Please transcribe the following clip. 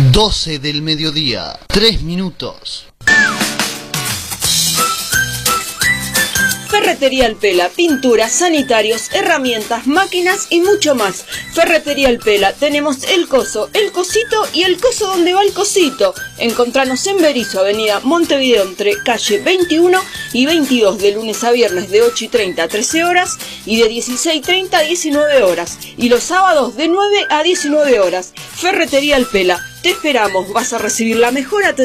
12 del mediodía, 3 minutos. Ferretería El Pela, pinturas, sanitarios, herramientas, máquinas y mucho más. Ferretería El Pela, tenemos el coso, el cosito y el coso donde va el cosito. Encontranos en Berisso, avenida Montevideo, entre calle 21 y 22, de lunes a viernes de 8:30 a 13 horas y de 16:30 a 19 horas. Y los sábados de 9 a 19 horas. Ferretería El Pela, te esperamos, vas a recibir la mejor atención.